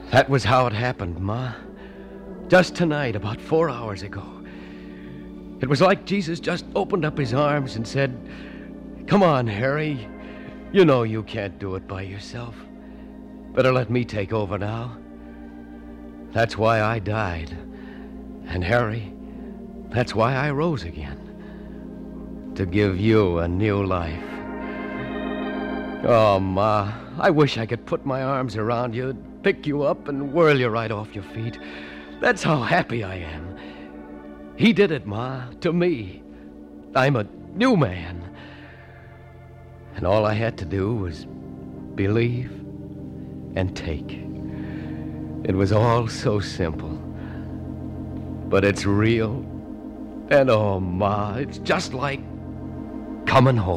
That was how it happened, Ma. Just tonight, about 4 hours ago. It was like Jesus just opened up his arms and said, "Come on, Harry. You know you can't do it by yourself. Better let me take over now." That's why I died. And Harry, that's why I rose again. To give you a new life. Oh, Ma, I wish I could put my arms around you, pick you up, and whirl you right off your feet. That's how happy I am. He did it, Ma, to me. I'm a new man. And all I had to do was believe and take. It was all so simple. But it's real. And oh, Ma, it's just like coming home.